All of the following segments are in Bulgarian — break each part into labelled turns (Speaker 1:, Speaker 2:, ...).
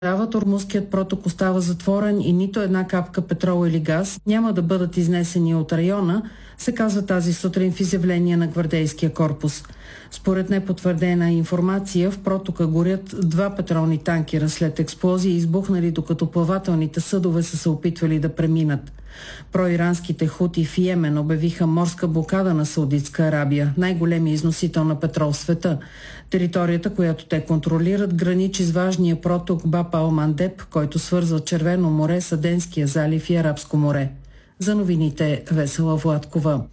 Speaker 1: Ормузският проток остава затворен и нито една капка петрол или газ няма да бъдат изнесени от района, се казва тази сутрин в изявление на гвардейския корпус. Според непотвърдена информация, в протока горят 2 петролни танкера след експлозии, избухнали докато плавателните съдове са се опитвали да преминат. Проиранските хути в Йемен обявиха морска блокада на Саудитска Арабия, най-големия износител на петрол в света. Територията, която те контролират, граничи с важния проток Баб ал-Мандеб, който свързва Червено море с Аденския залив и Арабско море. За новините Весела Владкова.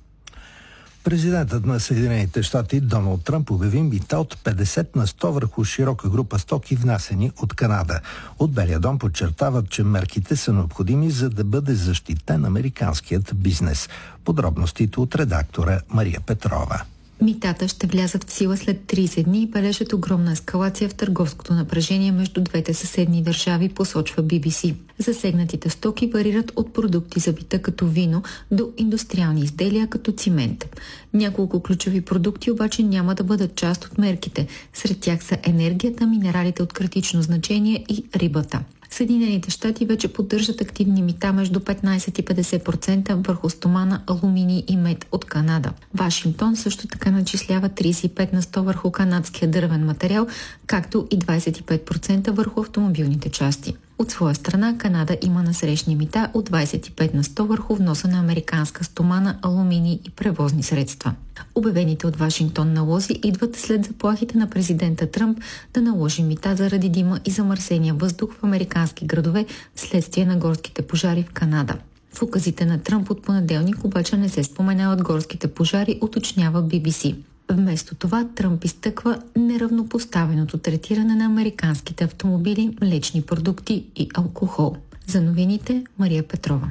Speaker 2: Президентът на Съединените щати Доналд Тръмп обяви мита от 50% върху широка група стоки, внасени от Канада. От Белия дом подчертават, че мерките са необходими, за да бъде защитен американският бизнес. Подробностите от редактора Мария Петрова.
Speaker 3: Митата ще влязат в сила след 30 дни и бележат огромна ескалация в търговското напрежение между двете съседни държави, посочва BBC. Засегнатите стоки варират от продукти за бита като вино до индустриални изделия като цимент. Няколко ключови продукти обаче няма да бъдат част от мерките. Сред тях са енергията, минералите от критично значение и рибата. Съединените щати вече поддържат активни мита между 15 и 50% върху стомана, алуминий и мед от Канада. Вашингтон също така начислява 35% върху канадския дървен материал, както и 25% върху автомобилните части. От своя страна Канада има насрещни мита от 25% върху вноса на американска стомана, алуминий и превозни средства. Обявените от Вашингтон налози идват след заплахите на президента Тръмп да наложи мита заради дима и замърсения въздух в американски градове вследствие на горските пожари в Канада. В указите на Тръмп от понеделник обаче не се споменават горските пожари, уточнява BBC. Вместо това Тръмп изтъква неравнопоставеното третиране на американските автомобили, млечни продукти и алкохол. За новините Мария Петрова.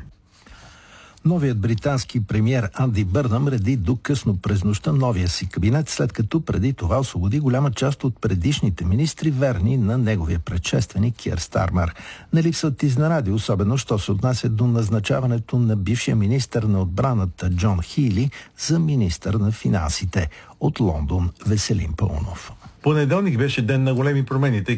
Speaker 2: Новият британски премиер Анди Бърнъм реди до късно през нощта новия си кабинет, след като преди това освободи голяма част от предишните министри, верни на неговия предшественик Кир Стармер. Не липсват изненади, особено що се отнася до назначаването на бившия министър на отбраната Джон Хийли за министър на финансите. От Лондон Веселин Паунов.
Speaker 4: Понеделник беше ден на големи промени,